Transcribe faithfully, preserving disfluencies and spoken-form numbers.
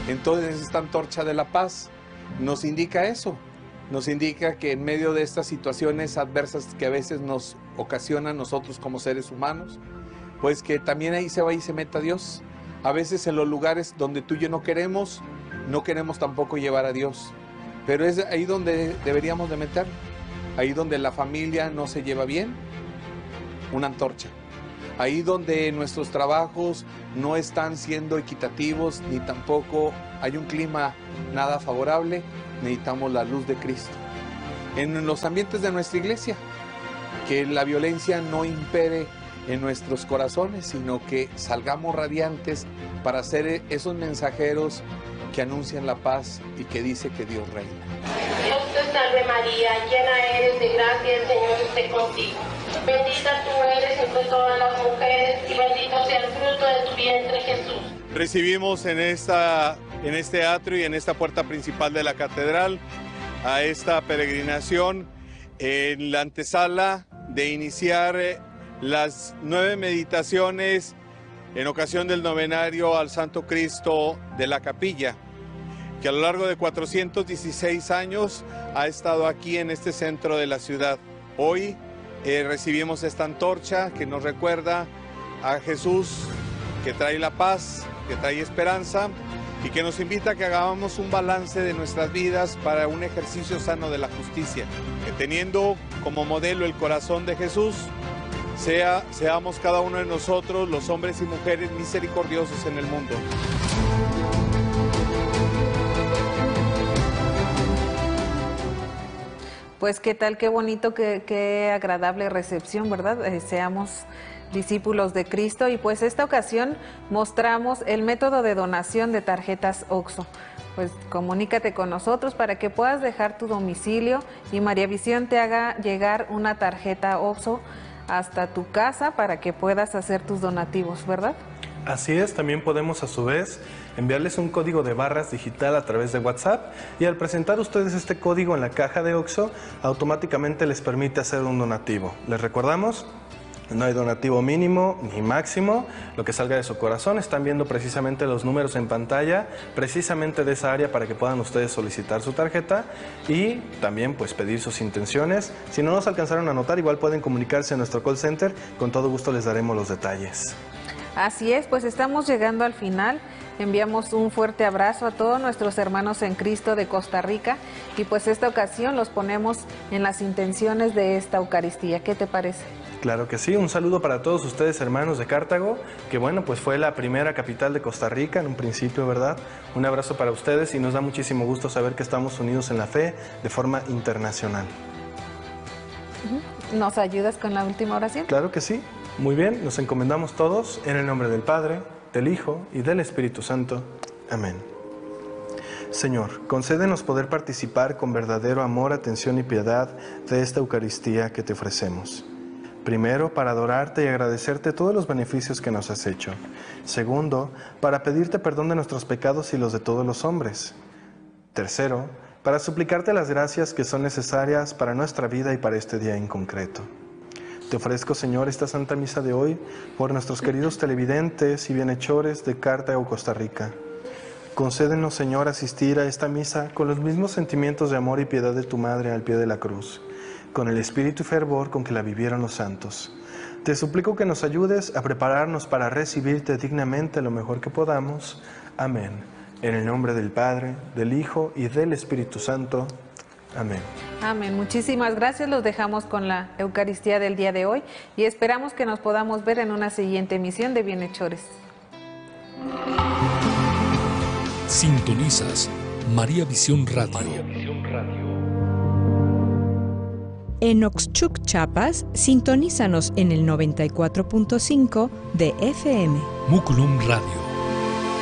Entonces esta antorcha de la paz nos indica eso, nos indica que en medio de estas situaciones adversas que a veces nos ocasionan nosotros como seres humanos, pues que también ahí se va y se meta Dios. A veces en los lugares donde tú y yo no queremos, no queremos tampoco llevar a Dios, pero es ahí donde deberíamos de meter, ahí donde la familia no se lleva bien, una antorcha. Ahí donde nuestros trabajos no están siendo equitativos, ni tampoco hay un clima nada favorable, necesitamos la luz de Cristo. En los ambientes de nuestra iglesia, que la violencia no impere en nuestros corazones, sino que salgamos radiantes para ser esos mensajeros que anuncian la paz y que dice que Dios reina. Dios te salve María, llena eres de gracia, el Señor esté contigo. Bendita tú eres entre todas las mujeres y bendito sea el fruto de tu vientre, Jesús. Recibimos en, esta, en este atrio y en esta puerta principal de la catedral a esta peregrinación en la antesala de iniciar las nueve meditaciones en ocasión del novenario al Santo Cristo de la Capilla, que a lo largo de cuatrocientos dieciséis años ha estado aquí en este centro de la ciudad. Hoy eh, recibimos esta antorcha que nos recuerda a Jesús, que trae la paz, que trae esperanza y que nos invita a que hagamos un balance de nuestras vidas para un ejercicio sano de la justicia, que teniendo como modelo el corazón de Jesús, sea, seamos cada uno de nosotros los hombres y mujeres misericordiosos en el mundo. Pues qué tal, qué bonito, qué, qué agradable recepción, ¿verdad? Eh, seamos discípulos de Cristo y pues esta ocasión mostramos el método de donación de tarjetas OXXO. Pues comunícate con nosotros para que puedas dejar tu domicilio y María Visión te haga llegar una tarjeta OXXO hasta tu casa para que puedas hacer tus donativos, ¿verdad? Así es, también podemos a su vez enviarles un código de barras digital a través de WhatsApp y al presentar ustedes este código en la caja de OXXO, automáticamente les permite hacer un donativo. Les recordamos, no hay donativo mínimo ni máximo, lo que salga de su corazón. Están viendo precisamente los números en pantalla, precisamente de esa área para que puedan ustedes solicitar su tarjeta y también pues pedir sus intenciones. Si no nos alcanzaron a anotar, igual pueden comunicarse a nuestro call center, con todo gusto les daremos los detalles. Así es, pues estamos llegando al final. Enviamos un fuerte abrazo a todos nuestros hermanos en Cristo de Costa Rica y pues esta ocasión los ponemos en las intenciones de esta Eucaristía. ¿Qué te parece? Claro que sí, un saludo para todos ustedes hermanos de Cartago, que bueno, pues fue la primera capital de Costa Rica en un principio, ¿verdad? Un abrazo para ustedes y nos da muchísimo gusto saber que estamos unidos en la fe de forma internacional. ¿Nos ayudas con la última oración? Claro que sí. Muy bien, nos encomendamos todos en el nombre del Padre, del Hijo y del Espíritu Santo. Amén. Señor, concédenos poder participar con verdadero amor, atención y piedad de esta Eucaristía que te ofrecemos. Primero, para adorarte y agradecerte todos los beneficios que nos has hecho. Segundo, para pedirte perdón de nuestros pecados y los de todos los hombres. Tercero, para suplicarte las gracias que son necesarias para nuestra vida y para este día en concreto. Te ofrezco, Señor, esta Santa Misa de hoy por nuestros queridos televidentes y bienhechores de Cartago, Costa Rica. Concédenos, Señor, asistir a esta misa con los mismos sentimientos de amor y piedad de tu Madre al pie de la cruz, con el espíritu y fervor con que la vivieron los santos. Te suplico que nos ayudes a prepararnos para recibirte dignamente lo mejor que podamos. Amén. En el nombre del Padre, del Hijo y del Espíritu Santo. Amén. Amén. Muchísimas gracias. Los dejamos con la Eucaristía del día de hoy y esperamos que nos podamos ver en una siguiente emisión de Bienhechores. Sintonizas María Visión Radio. María Visión Radio. En Oxchuc, Chiapas, sintonízanos en el noventa y cuatro punto cinco de F M. Muculum Radio.